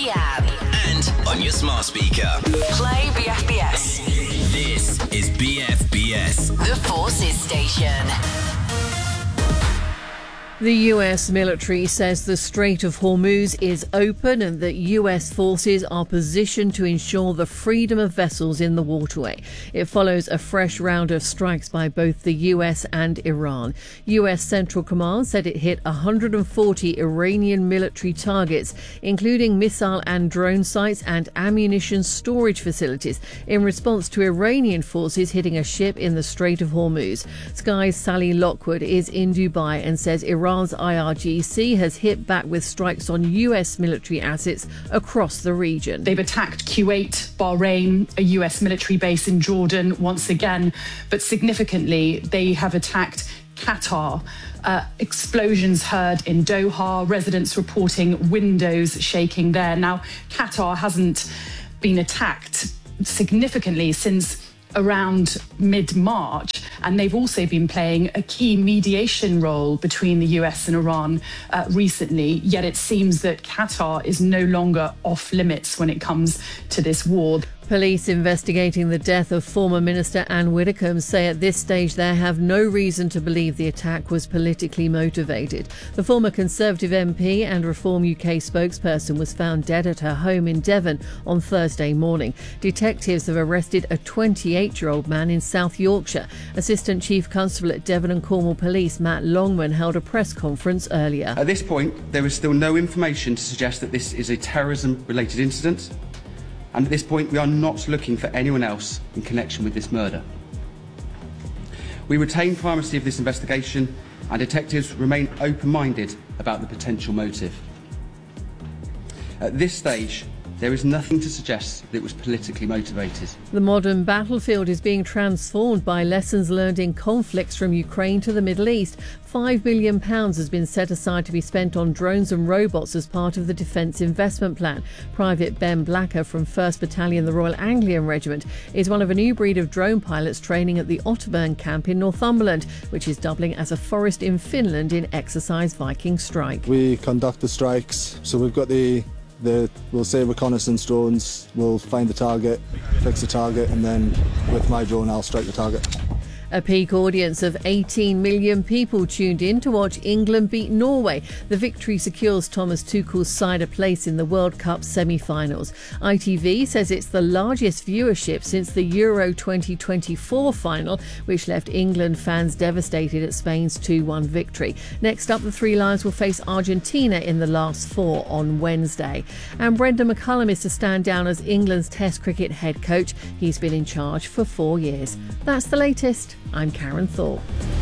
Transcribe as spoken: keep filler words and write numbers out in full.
the app. And on your smart speaker. Play B F B S. This is B F B S. The Forces Station. The U S military says the Strait of Hormuz is open and that U S forces are positioned to ensure the freedom of vessels in the waterway. It follows a fresh round of strikes by both the U S and Iran. U S Central Command said it hit one hundred forty Iranian military targets, including missile and drone sites and ammunition storage facilities, in response to Iranian forces hitting a ship in the Strait of Hormuz. Sky's Sally Lockwood is in Dubai and says Iran Iran's I R G C has hit back with strikes on U S military assets across the region. They've attacked Kuwait, Bahrain, a U S military base in Jordan once again, but significantly they have attacked Qatar. Uh, explosions heard in Doha, residents reporting windows shaking there. Now, Qatar hasn't been attacked significantly since around mid-March, and they've also been playing a key mediation role between the U S and Iran uh, recently, yet it seems that Qatar is no longer off limits when it comes to this war. Police investigating the death of former Minister Anne Widdecombe say at this stage they have no reason to believe the attack was politically motivated. The former Conservative M P and Reform U K spokesperson was found dead at her home in Devon on Thursday morning. Detectives have arrested a twenty-eight-year-old man in South Yorkshire. Assistant Chief Constable at Devon and Cornwall Police, Matt Longman, held a press conference earlier. At this point, there is still no information to suggest that this is a terrorism-related incident. And at this point, we are not looking for anyone else in connection with this murder. We retain primacy of this investigation, and detectives remain open-minded about the potential motive. At this stage, there is nothing to suggest that it was politically motivated. The modern battlefield is being transformed by lessons learned in conflicts from Ukraine to the Middle East. Five billion pounds has been set aside to be spent on drones and robots as part of the Defence Investment Plan. Private Ben Blacker from first Battalion, the Royal Anglian Regiment, is one of a new breed of drone pilots training at the Otterburn camp in Northumberland, which is doubling as a forest in Finland in Exercise Viking Strike. We conduct the strikes, so we've got the The, we'll say reconnaissance drones, we'll find the target, fix the target, and then with my drone I'll strike the target. A peak audience of eighteen million people tuned in to watch England beat Norway. The victory secures Thomas Tuchel's side a place in the World Cup semi-finals. I T V says it's the largest viewership since the Euro twenty twenty-four final, which left England fans devastated at Spain's two one victory. Next up, the Three Lions will face Argentina in the last four on Wednesday. And Brendan McCullum is to stand down as England's Test cricket head coach. He's been in charge for four years. That's the latest. I'm Karen Thorpe.